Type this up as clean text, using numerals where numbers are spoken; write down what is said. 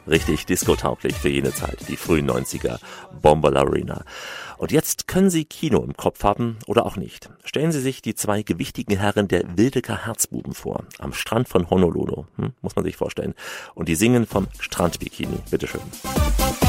Richtig discotauglich für jene Zeit, die frühen 90er, Bombalurina. Und jetzt können Sie Kino im Kopf haben oder auch nicht. Stellen Sie sich die zwei gewichtigen Herren der Wildecker Herzbuben vor, am Strand von Honolulu, muss man sich vorstellen. Und die singen vom Strandbikini. Bitteschön.